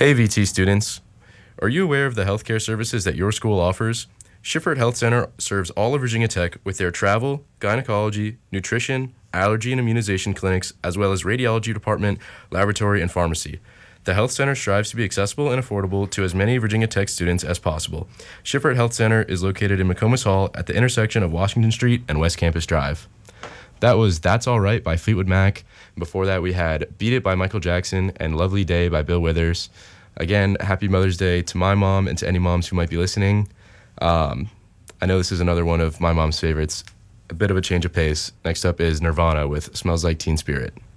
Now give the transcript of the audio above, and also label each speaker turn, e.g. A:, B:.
A: Hey VT students, are you aware of the healthcare services that your school offers? Schifferdt Health Center serves all of Virginia Tech with their travel, gynecology, nutrition, allergy and immunization clinics, as well as radiology department, laboratory, and pharmacy. The Health Center strives to be accessible and affordable to as many Virginia Tech students as possible. Schifferdt Health Center is located in McComas Hall at the intersection of Washington Street and West Campus Drive. That was That's All Right by Fleetwood Mac. Before that, we had Beat It by Michael Jackson and Lovely Day by Bill Withers. Again, happy Mother's Day to my mom and to any moms who might be listening. I know this is another one of my mom's favorites. A bit of a change of pace. Next up is Nirvana with Smells Like Teen Spirit.